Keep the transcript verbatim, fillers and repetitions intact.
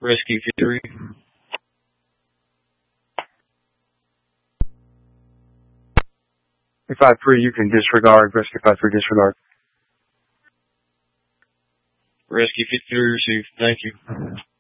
Rescue three. five three, you can disregard. Rescue five three, disregard. Rescue fifty-three received. Thank you.